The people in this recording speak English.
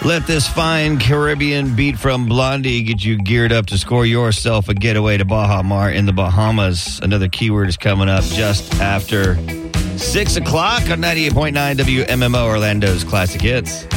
Let this fine Caribbean beat from Blondie get you geared up to score yourself a getaway to Baja Mar in the Bahamas. Another keyword is coming up just after 6 o'clock on 98.9 WMMO, Orlando's Classic Hits.